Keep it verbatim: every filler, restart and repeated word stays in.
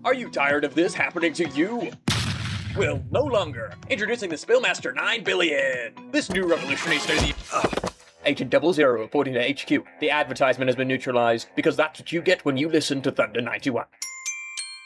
Are you tired of this happening to you? Well, no longer. Introducing the Spillmaster nine billion. This new revolutionary the Ugh. Agent Double Zero reporting to H Q. The advertisement has been neutralized because that's what you get when you listen to Thunder ninety-one.